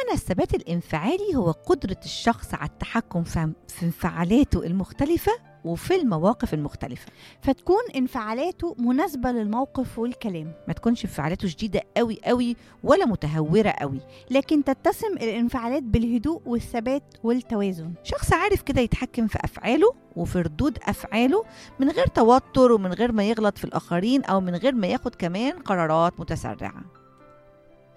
معنى الثبات الانفعالي هو قدرة الشخص على التحكم في انفعالاته المختلفة وفي المواقف المختلفة. فتكون انفعالاته مناسبة للموقف والكلام، ما تكونش انفعالاته شديدة قوي قوي ولا متهورة قوي، لكن تتسم الانفعالات بالهدوء والثبات والتوازن. شخص عارف كده يتحكم في أفعاله وفي ردود أفعاله من غير توتر ومن غير ما يغلط في الآخرين أو من غير ما ياخد كمان قرارات متسرعة.